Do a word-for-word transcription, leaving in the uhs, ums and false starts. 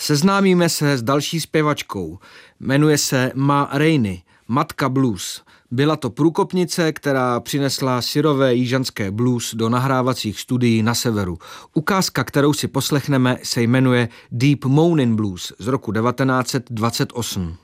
Seznámíme se s další zpěvačkou. Jmenuje se Ma Rainey, matka blues. Byla to průkopnice, která přinesla syrové jižanské blues do nahrávacích studií na severu. Ukázka, kterou si poslechneme, se jmenuje Deep Moanin' Blues z roku devatenáct set dvacet osm.